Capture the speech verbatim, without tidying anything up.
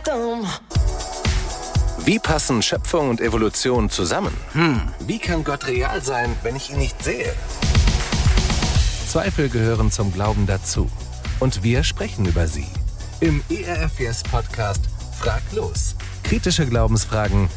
Wie passen Schöpfung und Evolution zusammen? Hm, wie kann Gott real sein, wenn ich ihn nicht sehe? Zweifel gehören zum Glauben dazu. Und wir sprechen über sie. Im E R F Yes Podcast Frag los. Kritische Glaubensfragen,